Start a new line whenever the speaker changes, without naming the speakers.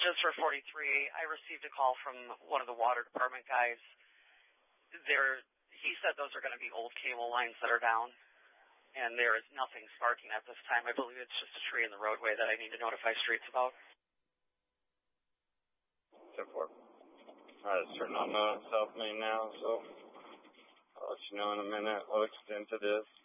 just for 43, I received a call from one of the water department guys. He said those are going to be old cable lines that are down, and there is nothing sparking at this time. I believe it's just a tree in the roadway that I need to notify streets about.
10-4. All right, it's turning on the south main now, so I'll let you know in a minute. We'll extend to this.